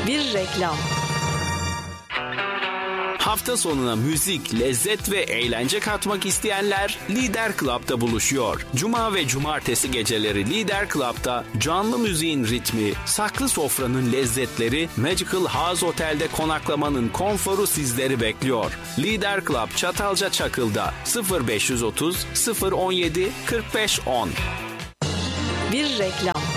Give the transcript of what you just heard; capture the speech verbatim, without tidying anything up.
Bir reklam. Hafta sonuna müzik, lezzet ve eğlence katmak isteyenler Lider Club'da buluşuyor. Cuma ve cumartesi geceleri Lider Club'da canlı müziğin ritmi, saklı sofranın lezzetleri, Magical House Otel'de konaklamanın konforu sizleri bekliyor. Lider Club Çatalca Çakıl'da sıfır beş otuz sıfır on yedi kırk beş on. Bir reklam.